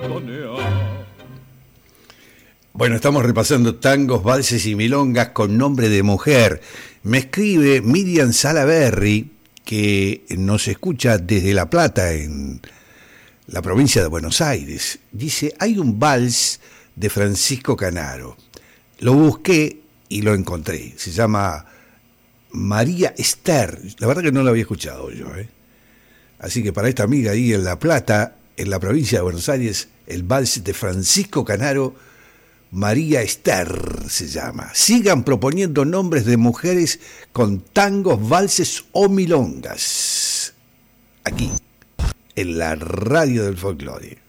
montonear. Bueno, estamos repasando tangos, valses y milongas con nombre de mujer. Me escribe Miriam Salaberry, que nos escucha desde La Plata, en la provincia de Buenos Aires. Dice, hay un vals de Francisco Canaro. Lo busqué y lo encontré. Se llama María Esther. La verdad que no lo había escuchado yo, ¿eh? Así que para esta amiga ahí en La Plata, en la provincia de Buenos Aires, el vals de Francisco Canaro, María Esther se llama. Sigan proponiendo nombres de mujeres con tangos, valses o milongas. Aquí, en la radio del folclore.